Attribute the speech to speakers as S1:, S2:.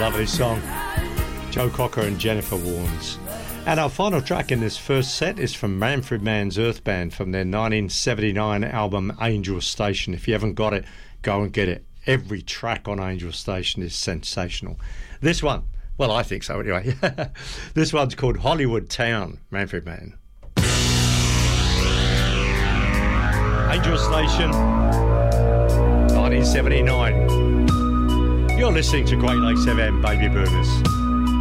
S1: lovely song. Joe Cocker and Jennifer Warnes. And our final track in this first set is from Manfred Mann's Earth Band from their 1979 album Angel Station. If you haven't got it, go and get it. Every track on Angel Station is sensational. This one, well, I think so anyway. This one's called Hollywood Town, Manfred Mann. Angel Station, 1979. You're listening to Great Lakes FM, Baby Boomers.